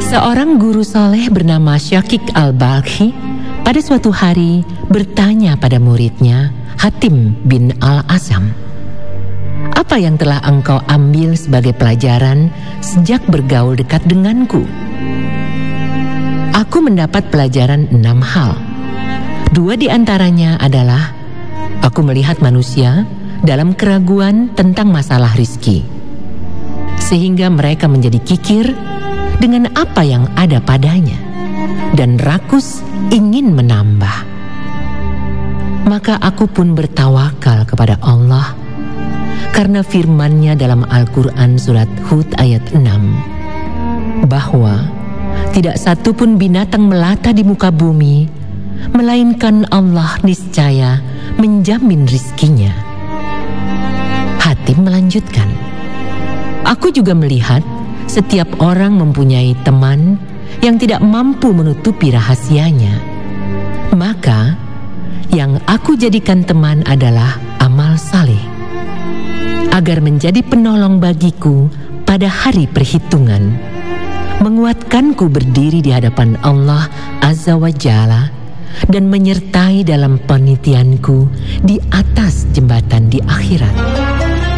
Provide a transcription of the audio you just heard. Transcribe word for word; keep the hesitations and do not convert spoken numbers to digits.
Seorang guru soleh bernama Syakik al-Balkhi pada suatu hari bertanya pada muridnya Hatim bin al-Asam, "Apa yang telah engkau ambil sebagai pelajaran sejak bergaul dekat denganku?" "Aku mendapat pelajaran enam hal. Dua di antaranya adalah aku melihat manusia dalam keraguan tentang masalah rizki, sehingga mereka menjadi kikir dengan apa yang ada padanya dan rakus ingin menambah. Maka aku pun bertawakal kepada Allah karena firman-Nya dalam Al-Quran surat Hud ayat enam, bahwa tidak satu pun binatang melata di muka bumi melainkan Allah niscaya menjamin rizkinya." Hatim melanjutkan, "Aku juga melihat setiap orang mempunyai teman yang tidak mampu menutupi rahasianya. Maka yang aku jadikan teman adalah amal saleh, agar menjadi penolong bagiku pada hari perhitungan, menguatkanku berdiri di hadapan Allah Azza wa Jalla dan menyertai dalam penitianku di atas jembatan di akhirat."